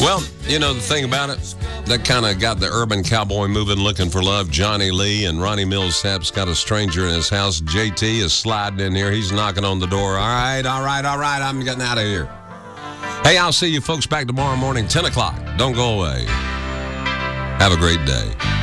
Well, you know, the thing about it, that kind of got the urban cowboy moving, looking for love. Johnny Lee and Ronnie Millsap's got a stranger in his house. JT is sliding in here. He's knocking on the door. All right. I'm getting out of here. Hey, I'll see you folks back tomorrow morning, 10 o'clock. Don't go away. Have a great day.